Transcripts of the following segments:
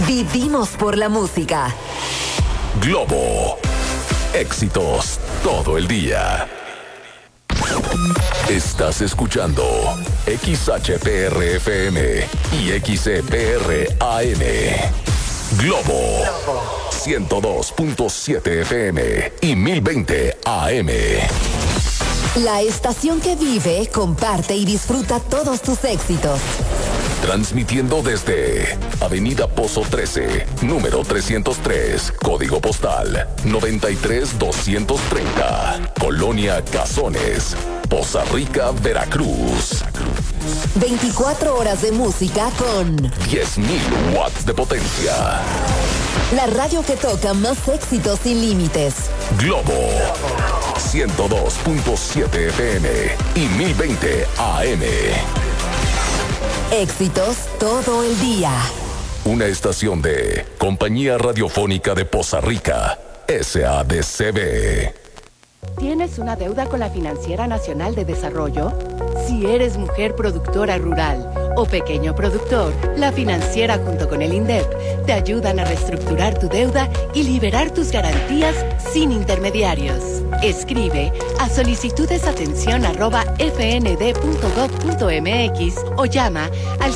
Vivimos por la música. Globo. Éxitos todo el día. Estás escuchando XHPR-FM y XCPR-AM. Globo 102.7 FM y 1020 AM. La estación que vive, comparte y disfruta todos tus éxitos. Transmitiendo desde Avenida Pozo 13, número 303, código postal 93230, Colonia Cazones, Poza Rica, Veracruz. 24 horas de música con 10.000 watts de potencia. La radio que toca más éxitos sin límites. Globo 102.7 FM y 1020 AM. Éxitos todo el día. Una estación de Compañía Radiofónica de Poza Rica, SADCB. ¿Tienes una deuda con la Financiera Nacional de Desarrollo? Si eres mujer productora rural o pequeño productor, la financiera junto con el INDEP te ayudan a reestructurar tu deuda y liberar tus garantías sin intermediarios. Escribe a solicitudesatención@fnd.gov.mx o llama al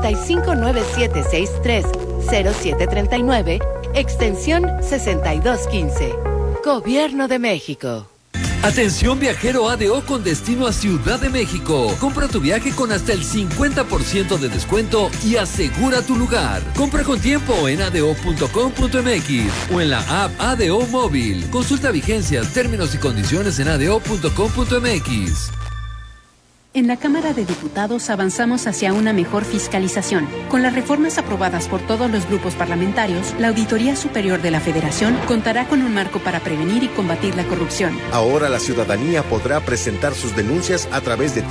5597630739, extensión 6215. Gobierno de México. Atención viajero ADO con destino a Ciudad de México. Compra tu viaje con hasta el 50% de descuento y asegura tu lugar. Compra con tiempo en ado.com.mx o en la app ADO Móvil. Consulta vigencias, términos y condiciones en ado.com.mx. En la Cámara de Diputados avanzamos hacia una mejor fiscalización. Con las reformas aprobadas por todos los grupos parlamentarios, la Auditoría Superior de la Federación contará con un marco para prevenir y combatir la corrupción. Ahora la ciudadanía podrá presentar sus denuncias a través de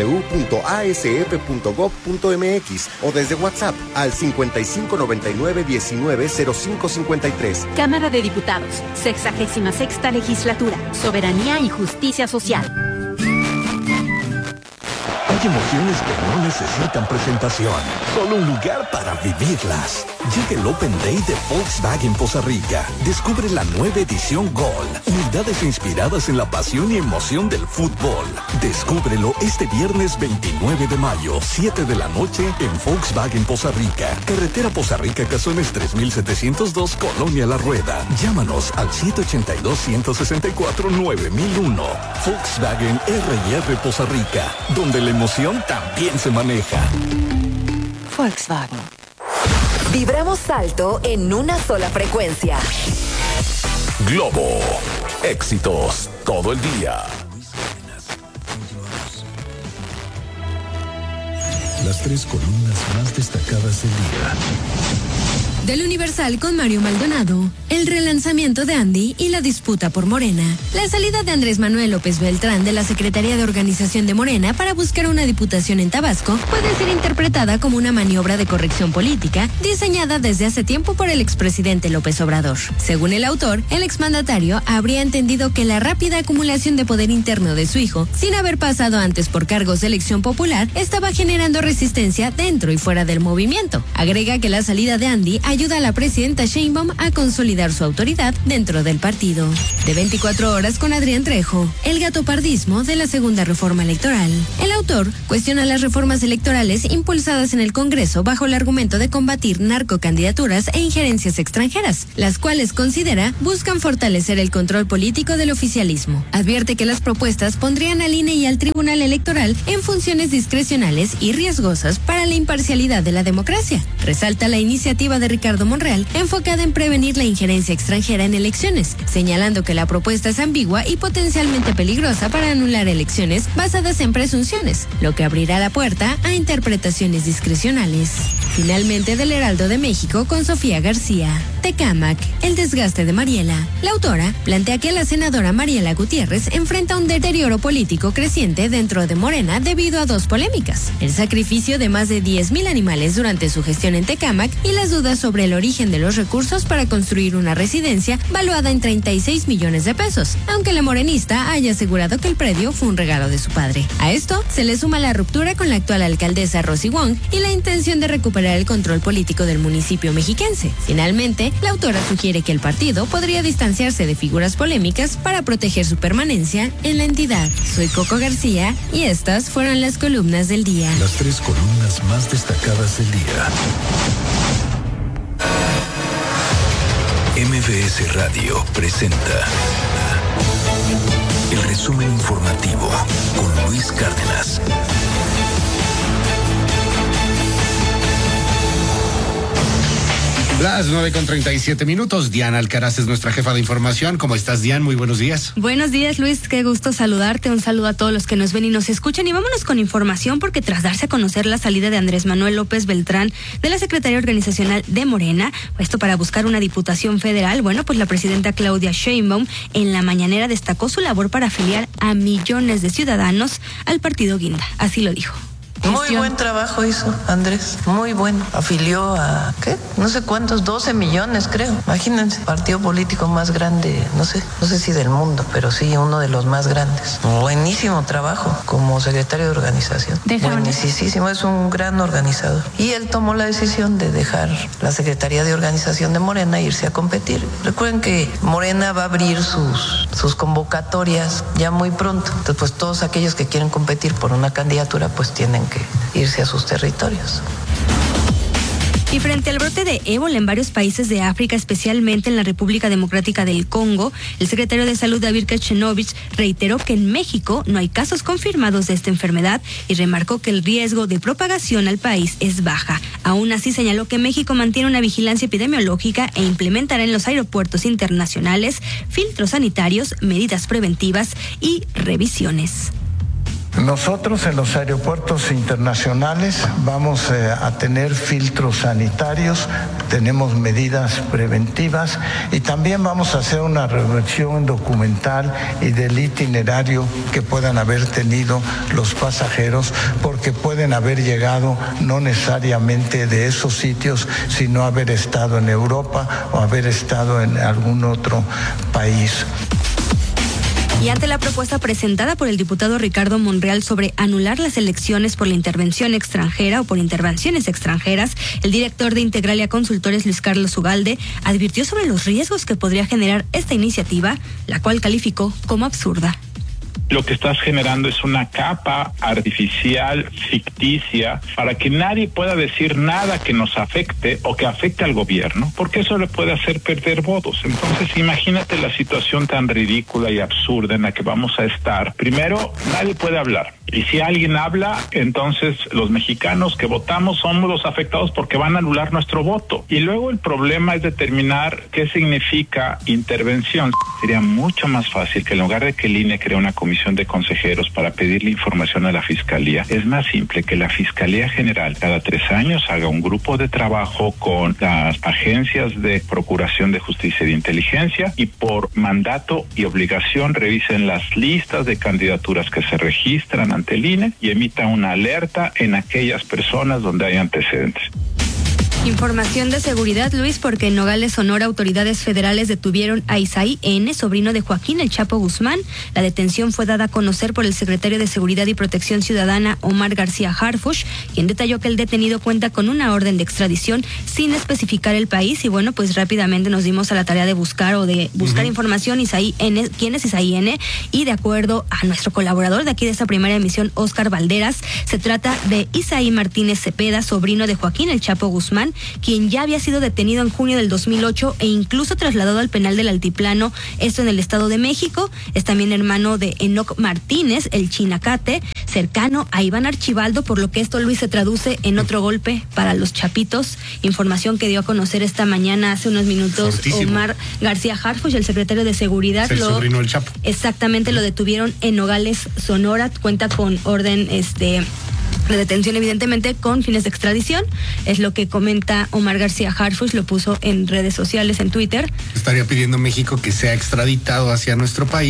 www.asf.gov.mx o desde WhatsApp al 5599-190553. Cámara de Diputados, 66ª Legislatura, Soberanía y Justicia Social. Hay emociones que no necesitan presentación, solo un lugar para vivirlas. Llega el Open Day de Volkswagen Poza Rica. Descubre la nueva edición Gol. Unidades inspiradas en la pasión y emoción del fútbol. Descúbrelo este viernes 29 de mayo, 7 de la noche en Volkswagen Poza Rica. Carretera Poza Rica, Cazones 3702, Colonia La Rueda. Llámanos al 782-164-9001. Volkswagen R&R Poza Rica, donde la emoción también se maneja. Volkswagen. Vibramos alto en una sola frecuencia. Globo. Éxitos todo el día. Las 3 columnas más destacadas del día. Del Universal con Mario Maldonado, el relanzamiento de Andy y la disputa por Morena. La salida de Andrés Manuel López Beltrán de la Secretaría de Organización de Morena para buscar una diputación en Tabasco puede ser interpretada como una maniobra de corrección política diseñada desde hace tiempo por el expresidente López Obrador. Según el autor, el exmandatario habría entendido que la rápida acumulación de poder interno de su hijo, sin haber pasado antes por cargos de elección popular, estaba generando resistencia dentro y fuera del movimiento. Agrega que la salida de Andy ayuda a la presidenta Sheinbaum a consolidar su autoridad dentro del partido. De 24 horas con Adrián Trejo, el gatopardismo de la segunda reforma electoral. El autor cuestiona las reformas electorales impulsadas en el Congreso bajo el argumento de combatir narcocandidaturas e injerencias extranjeras, las cuales considera buscan fortalecer el control político del oficialismo. Advierte que las propuestas pondrían al INE y al Tribunal Electoral en funciones discrecionales y riesgosas para la imparcialidad de la democracia. Resalta la iniciativa de Ricardo Monreal enfocada en prevenir la injerencia extranjera en elecciones, señalando que la propuesta es ambigua y potencialmente peligrosa para anular elecciones basadas en presunciones, lo que abrirá la puerta a interpretaciones discrecionales. Finalmente, del Heraldo de México con Sofía García. Tecámac, el desgaste de Mariela. La autora plantea que la senadora Mariela Gutiérrez enfrenta un deterioro político creciente dentro de Morena debido a 2 polémicas: el sacrificio de más de 10,000 animales durante su gestión en Tecámac y las dudas sobre el origen de los recursos para construir una residencia valuada en 36 millones de pesos, aunque la morenista haya asegurado que el predio fue un regalo de su padre. A esto se le suma la ruptura con la actual alcaldesa Rosy Wong y la intención de recuperar lograr el control político del municipio mexiquense. Finalmente, la autora sugiere que el partido podría distanciarse de figuras polémicas para proteger su permanencia en la entidad. Soy Coco García y estas fueron las columnas del día. Las 3 columnas más destacadas del día. MBS Radio presenta el resumen informativo con Luis Cárdenas. Las 9:37. Diana Alcaraz es nuestra jefa de información. ¿Cómo estás, Diana? Muy buenos días. Buenos días, Luis. Qué gusto saludarte. Un saludo a todos los que nos ven y nos escuchan. Y vámonos con información porque tras darse a conocer la salida de Andrés Manuel López Beltrán de la Secretaría Organizacional de Morena, esto para buscar una diputación federal, bueno, pues la presidenta Claudia Sheinbaum en la mañanera destacó su labor para afiliar a millones de ciudadanos al partido Guinda. Así lo dijo. Muy buen trabajo hizo Andrés, muy bueno. Afilió a, no sé cuántos, 12 millones creo. Imagínense, partido político más grande, no sé si del mundo, pero sí uno de los más grandes. Buenísimo trabajo como secretario de organización. Buenísimo, es un gran organizador. Y él tomó la decisión de dejar la Secretaría de Organización de Morena e irse a competir. Recuerden que Morena va a abrir sus convocatorias ya muy pronto. Entonces, pues todos aquellos que quieren competir por una candidatura, pues tienen que irse a sus territorios. Y frente al brote de ébola en varios países de África, especialmente en la República Democrática del Congo, el secretario de Salud David Kechenovich reiteró que en México no hay casos confirmados de esta enfermedad y remarcó que el riesgo de propagación al país es baja. Aún así señaló que México mantiene una vigilancia epidemiológica e implementará en los aeropuertos internacionales filtros sanitarios, medidas preventivas y revisiones. Nosotros en los aeropuertos internacionales vamos a tener filtros sanitarios, tenemos medidas preventivas y también vamos a hacer una revisión documental y del itinerario que puedan haber tenido los pasajeros, porque pueden haber llegado no necesariamente de esos sitios, sino haber estado en Europa o haber estado en algún otro país. Y ante la propuesta presentada por el diputado Ricardo Monreal sobre anular las elecciones por la intervención extranjera o por intervenciones extranjeras, el director de Integralia Consultores, Luis Carlos Ugalde, advirtió sobre los riesgos que podría generar esta iniciativa, la cual calificó como absurda. Lo que estás generando es una capa artificial, ficticia, para que nadie pueda decir nada que nos afecte o que afecte al gobierno, porque eso le puede hacer perder votos. Entonces, imagínate la situación tan ridícula y absurda en la que vamos a estar. Primero, nadie puede hablar. Y si alguien habla, entonces los mexicanos que votamos somos los afectados porque van a anular nuestro voto. Y luego el problema es determinar qué significa intervención. Sería mucho más fácil que en lugar de que el INE cree una comisión de consejeros para pedirle información a la Fiscalía, es más simple que la Fiscalía General cada 3 años haga un grupo de trabajo con las agencias de Procuración de Justicia y de Inteligencia y por mandato y obligación revisen las listas de candidaturas que se registran ante el INE y emita una alerta en aquellas personas donde hay antecedentes. Información de seguridad, Luis, porque en Nogales, Sonora, autoridades federales detuvieron a Isaí N., sobrino de Joaquín El Chapo Guzmán. La detención fue dada a conocer por el secretario de Seguridad y Protección Ciudadana, Omar García Harfuch, quien detalló que el detenido cuenta con una orden de extradición sin especificar el país. Y bueno, pues rápidamente nos dimos a la tarea de buscar información. Isaí N., ¿quién es Isaí N? Y de acuerdo a nuestro colaborador de aquí de esta primera emisión, Óscar Valderas, se trata de Isaí Martínez Cepeda, sobrino de Joaquín El Chapo Guzmán, quien ya había sido detenido en junio del 2008 e incluso trasladado al penal del Altiplano, esto en el Estado de México. Es también hermano de Enoc Martínez, el Chinacate, cercano a Iván Archibaldo, por lo que esto, Luis, se traduce en otro golpe para los Chapitos. Información que dio a conocer esta mañana, hace unos minutos, fortísimo. Omar García Harfuch, el secretario de Seguridad. El sobrino del Chapo. Exactamente, lo detuvieron en Nogales, Sonora. Cuenta con orden de detención, evidentemente con fines de extradición, es lo que comenta Omar García Harfuch, lo puso en redes sociales, en Twitter. Estaría pidiendo México que sea extraditado hacia nuestro país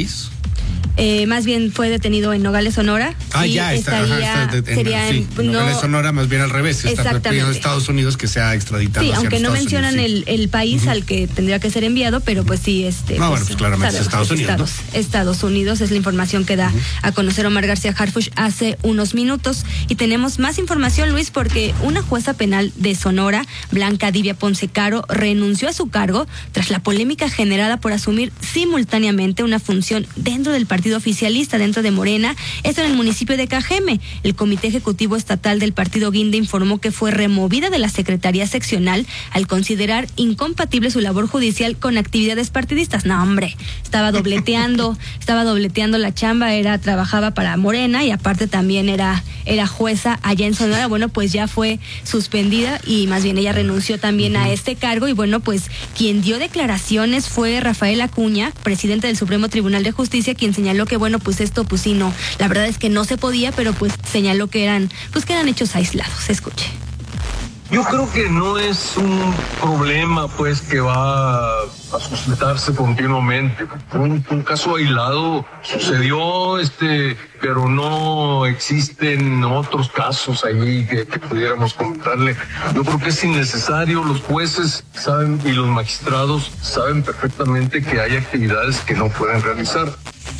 Más bien fue detenido en Nogales, Sonora. Y ya está. Sería en Nogales, Sonora, más bien al revés. Está pidiendo Estados Unidos que sea extraditado. Sí, hacia aunque no mencionan Unidos, el país al que tendría que ser enviado, pero pues sí, bueno, pues claramente es Estados Unidos. ¿No? Estados Unidos es la información que da a conocer Omar García Harfuch hace unos minutos. Y tenemos más información, Luis, porque una jueza penal de Sonora, Blanca Divia Ponce Caro, renunció a su cargo tras la polémica generada por asumir simultáneamente una función dentro del partido oficialista, dentro de Morena, esto en el municipio de Cajeme. El Comité Ejecutivo Estatal del Partido Guinda informó que fue removida de la Secretaría Seccional al considerar incompatible su labor judicial con actividades partidistas. No, hombre, estaba dobleteando la chamba, trabajaba para Morena y aparte también era jueza allá en Sonora. Bueno, pues ya fue suspendida y más bien ella renunció también a este cargo. Y bueno, pues quien dio declaraciones fue Rafael Acuña, presidente del Supremo Tribunal de Justicia, quien señaló que bueno, pues esto pues sí, no, la verdad es que no se podía, pero pues señaló que eran hechos aislados. Escuche. Yo creo que no es un problema pues que va a suscitarse continuamente. Un caso aislado sucedió, pero no existen otros casos ahí que pudiéramos comentarle. Yo creo que es innecesario. Los jueces saben y los magistrados saben perfectamente que hay actividades que no pueden realizar.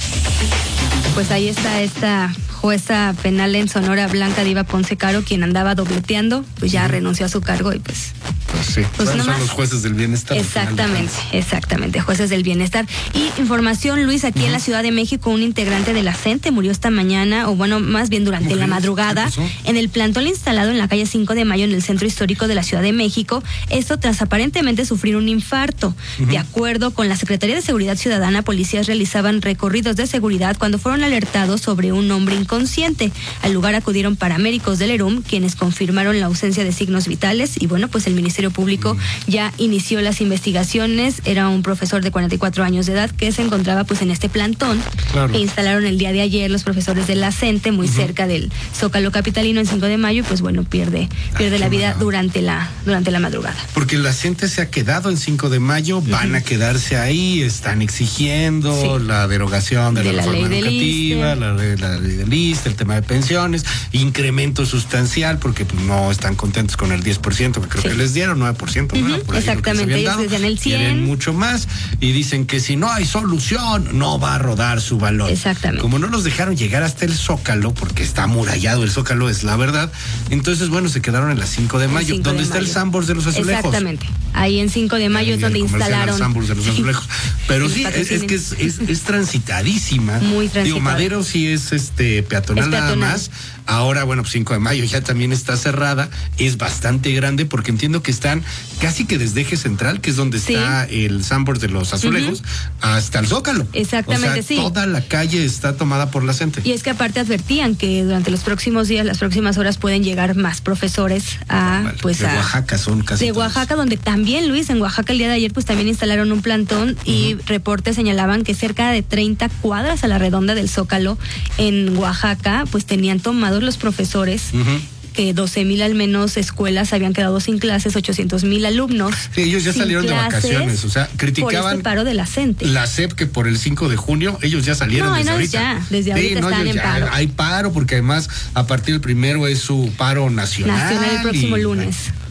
Pues ahí está esta jueza penal en Sonora, Blanca Diva Ponce Caro, quien andaba dobleteando, pues ya renunció a su cargo y pues sí, son los jueces del bienestar. Exactamente, jueces del bienestar. Y información, Luis, aquí en la Ciudad de México, un integrante de la CENTE murió esta mañana, o bueno, más bien durante la madrugada, en el plantón instalado en la calle 5 de Mayo, en el centro histórico de la Ciudad de México, esto tras aparentemente sufrir un infarto. De acuerdo con la Secretaría de Seguridad Ciudadana, policías realizaban recorridos de seguridad cuando fueron alertados sobre un hombre inconsciente. Al lugar acudieron paramédicos del ERUM, quienes confirmaron la ausencia de signos vitales y bueno, pues el Ministerio Público ya inició las investigaciones. Era un profesor de 44 años de edad que se encontraba pues en este plantón que instalaron el día de ayer los profesores de la CENTE muy cerca del Zócalo capitalino en 5 de Mayo y pues bueno, pierde la vida durante la madrugada. Porque la CENTE se ha quedado en 5 de Mayo, van a quedarse ahí, están exigiendo la derogación de la reforma educativa, la ley del ISSSTE, el tema de pensiones, incremento sustancial porque pues, no están contentos con el 10% que creo que les dieron, 9%, ¿no? Por exactamente, ellos decían el 100%. Quieren mucho más y dicen que si no hay solución, no va a rodar su balón. Exactamente. Como no los dejaron llegar hasta el Zócalo, porque está amurallado el Zócalo, es la verdad, entonces bueno, se quedaron en la 5 de Mayo, donde está el Sanborns de los Azulejos. Exactamente, ahí en 5 de Mayo es donde instalaron el Sanborns de los Azulejos. Pero sí, es que es transitadísima. Muy transitada. Digo, Madero sí es peatonal nada más. Ahora, bueno, 5 de Mayo ya también está cerrada, es bastante grande porque entiendo que están casi que desde Eje Central, que es donde está el Sanborns de los Azulejos, hasta el Zócalo. Exactamente, o sea, toda la calle está tomada por la CENTE. Y es que aparte advertían que durante los próximos días, las próximas horas pueden llegar más profesores de Oaxaca son casi de todos. Oaxaca, donde también, Luis, en Oaxaca el día de ayer pues también instalaron un plantón y reportes señalaban que cerca de 30 cuadras a la redonda del Zócalo en Oaxaca pues tenían tomados los profesores, que 12,000 al menos escuelas habían quedado sin clases, 800,000 alumnos. Sí, ellos ya salieron de vacaciones, o sea, criticaban por este paro de la CENTE. La SEP que por el 5 de junio ellos ya salieron desde ahorita. Desde ahorita están en paro. Hay paro porque además a partir del 1 es su paro nacional. El próximo lunes.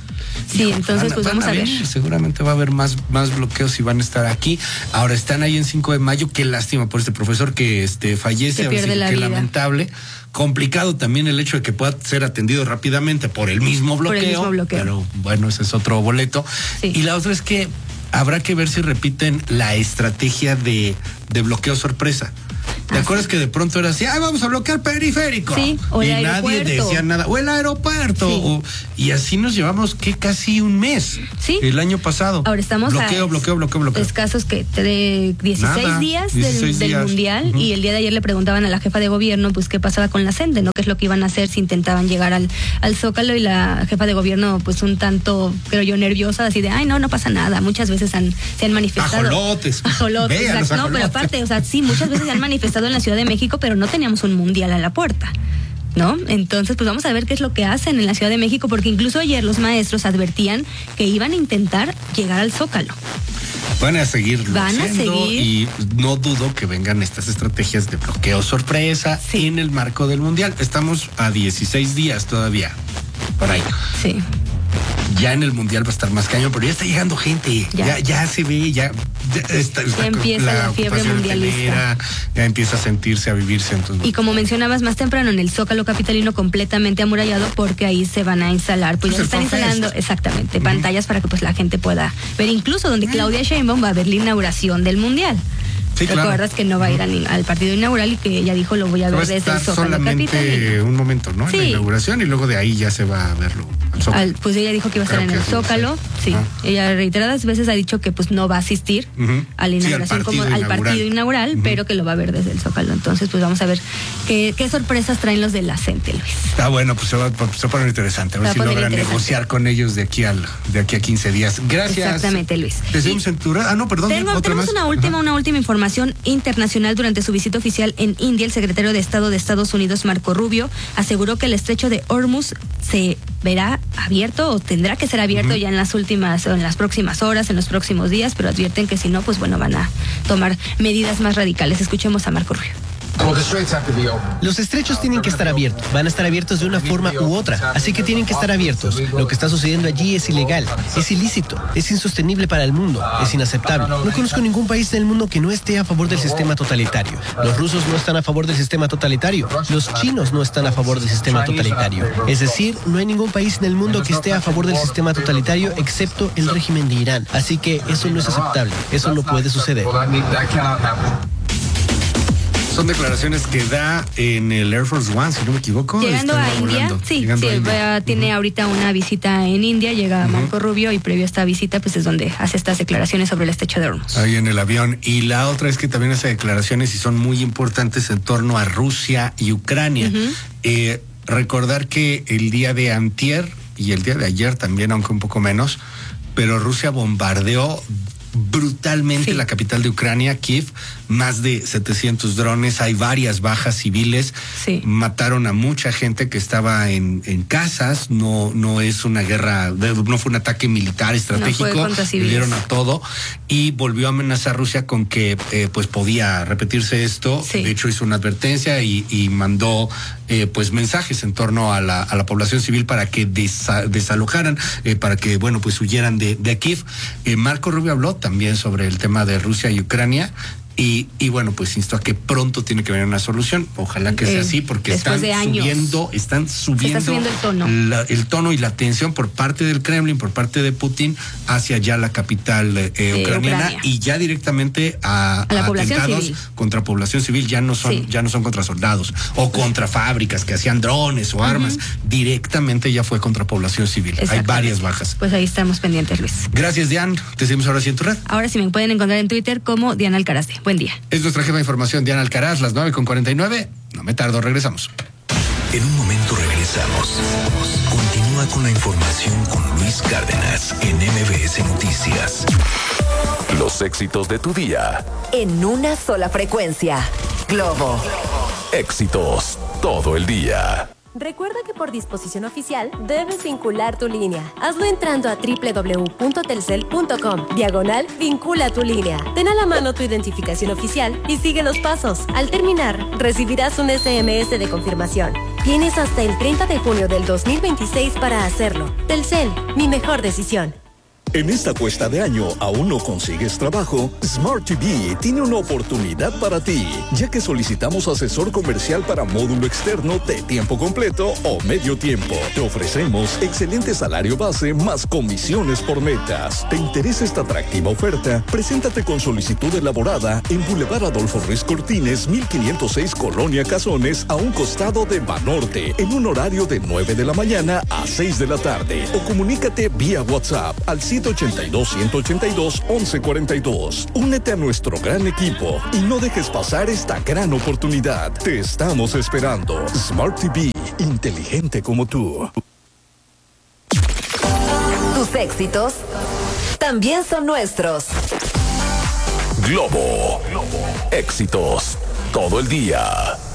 Sí, entonces pues vamos a ver. Seguramente va a haber más bloqueos y van a estar aquí. Ahora están ahí en 5 de Mayo, qué lástima por este profesor que fallece, que pierde la vida. Lamentable. Complicado también el hecho de que pueda ser atendido rápidamente por el mismo bloqueo. Pero bueno, ese es otro boleto. Sí. Y la otra es que habrá que ver si repiten la estrategia de bloqueo sorpresa. ¿Te acuerdas que de pronto era así, vamos a bloquear periférico? Sí, o el aeropuerto. Nadie decía nada. O el aeropuerto. Sí. Y así nos llevamos casi un mes. Sí. El año pasado. Ahora estamos bloqueo. Escasos que 16 días del Mundial. Y el día de ayer le preguntaban a la jefa de gobierno pues qué pasaba con la CENTE, ¿no? ¿Qué es lo que iban a hacer si intentaban llegar al Zócalo? Y la jefa de gobierno pues un tanto, creo yo, nerviosa, así de, no pasa nada. Muchas veces se han manifestado. Ajolotes. Exacto. No, pero aparte, o sea, sí, muchas veces se han manifestado en la Ciudad de México, pero no teníamos un mundial a la puerta, ¿no? Entonces, pues vamos a ver qué es lo que hacen en la Ciudad de México, porque incluso ayer los maestros advertían que iban a intentar llegar al Zócalo. Van a seguirlo haciendo y no dudo que vengan estas estrategias de bloqueo sorpresa en el marco del Mundial. Estamos a 16 días todavía, por ahí. Sí. Ya en el Mundial va a estar más cañón, pero ya está llegando gente. Ya se ve, ya empieza la fiebre mundialista. Ya empieza a sentirse, a vivirse. Entonces, y como mencionabas más temprano, en el Zócalo capitalino completamente amurallado, porque ahí se van a instalar, pues ya están instalando exactamente pantallas para que pues la gente pueda ver, incluso donde Claudia Sheinbaum va a ver la inauguración del Mundial. Sí, ¿recuerdas que no va a ir al partido inaugural y que ella dijo lo voy a ver desde el Zócalo capitalino? Un momento, ¿no? En la inauguración y luego de ahí ya se va a verlo al Zócalo. Pues ella dijo que iba a estar en el Zócalo. Sí. Ella reiteradas veces ha dicho que pues no va a asistir a la inauguración como al partido inaugural, pero que lo va a ver desde el Zócalo. Entonces, pues vamos a ver qué sorpresas traen los de la CENTE, Luis. Bueno, pues se va a poner interesante. A ver si logran negociar con ellos de aquí a 15 días. Gracias. Exactamente, Luis. ¿Te seguimos en tu red? No, perdón. Tenemos una última información internacional. Durante su visita oficial en India, el secretario de Estado de Estados Unidos, Marco Rubio, aseguró que el estrecho de Hormuz se verá abierto o tendrá que ser abierto ya en las próximas horas, en los próximos días, pero advierten que si no, pues bueno, van a tomar medidas más radicales. Escuchemos a Marco Rubio. Los estrechos tienen que estar abiertos, van a estar abiertos de una forma u otra, así que tienen que estar abiertos. Lo que está sucediendo allí es ilegal, es ilícito, es insostenible para el mundo, es inaceptable. No conozco ningún país del mundo que no esté a favor del sistema totalitario. Los rusos no están a favor del sistema totalitario, los chinos no están a favor del sistema totalitario. Es decir, no hay ningún país en el mundo que esté a favor del sistema totalitario excepto el régimen de Irán. Así que eso no es aceptable, eso no puede suceder. Son declaraciones que da en el Air Force One, si no me equivoco. Llegando a India, tiene ahorita una visita en India, llega Marco Rubio y previo a esta visita pues es donde hace estas declaraciones sobre el estrecho de Hormuz. Ahí en el avión. Y la otra es que también hace declaraciones y son muy importantes en torno a Rusia y Ucrania. Recordar que el día de antier y el día de ayer también, aunque un poco menos, pero Rusia bombardeó brutalmente la capital de Ucrania, Kiev, más de 700 drones, hay varias bajas civiles, mataron a mucha gente que estaba en casas, no es una guerra, no fue un ataque militar estratégico, le dieron a todo y volvió a amenazar Rusia con que pues podía repetirse esto, de hecho hizo una advertencia y mandó pues mensajes en torno a la población civil para que desalojaran, para que bueno pues huyeran de Kiev. Marco Rubio habló también sobre el tema de Rusia y Ucrania. Y bueno, pues insto a que pronto tiene que venir una solución. Ojalá que sea así, porque están subiendo el tono y la tensión por parte del Kremlin, por parte de Putin, hacia ya la capital ucraniana y ya directamente a la población atentados civil. Contra población civil, ya no son contra soldados o contra fábricas que hacían drones o armas, directamente ya fue contra población civil. Hay varias bajas. Pues ahí estamos pendientes, Luis. Gracias, Diana. Te seguimos ahora sí en tu red. Ahora sí me pueden encontrar en Twitter como Diana Alcaraz. Buen día. Es nuestra jefa de información, Diana Alcaraz, las 9:49. No me tardo, regresamos. En un momento regresamos. Continúa con la información con Luis Cárdenas en MBS Noticias. Los éxitos de tu día. En una sola frecuencia. Globo. Éxitos todo el día. Recuerda que por disposición oficial debes vincular tu línea. Hazlo entrando a www.telcel.com/vincula tu línea. Ten a la mano tu identificación oficial y sigue los pasos. Al terminar, recibirás un SMS de confirmación. Tienes hasta el 30 de junio del 2026 para hacerlo. Telcel, mi mejor decisión. En esta cuesta de año, ¿aún no consigues trabajo? Smart TV tiene una oportunidad para ti, ya que solicitamos asesor comercial para módulo externo de tiempo completo o medio tiempo. Te ofrecemos excelente salario base más comisiones por metas. ¿Te interesa esta atractiva oferta? Preséntate con solicitud elaborada en Boulevard Adolfo Ruiz Cortines, 1506 Colonia Cazones, a un costado de Banorte, en un horario de 9 de la mañana a 6 de la tarde. O comunícate vía WhatsApp al 182-182-1142. Únete a nuestro gran equipo y no dejes pasar esta gran oportunidad. Te estamos esperando. Smart TV, inteligente como tú. Tus éxitos también son nuestros. Globo. Éxitos todo el día.